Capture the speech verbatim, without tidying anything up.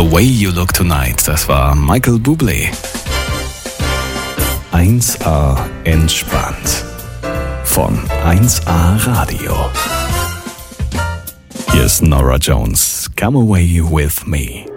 The Way You Look Tonight, das war Michael Bublé. eins A entspannt von eins A Radio. Hier ist Norah Jones, Come Away With Me.